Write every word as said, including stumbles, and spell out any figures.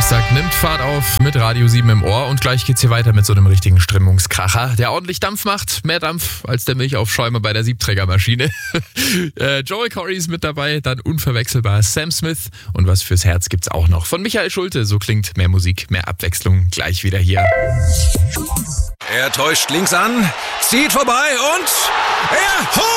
Donnerstag nimmt Fahrt auf mit Radio sieben im Ohr und gleich geht's hier weiter mit so einem richtigen Stimmungskracher, der ordentlich Dampf macht. Mehr Dampf als der Milchaufschäumer bei der Siebträgermaschine. äh, Joel Corry ist mit dabei, dann unverwechselbar Sam Smith und was fürs Herz gibt's auch noch von Michael Schulte. So klingt mehr Musik, mehr Abwechslung gleich wieder hier. Er täuscht links an, zieht vorbei und er holt!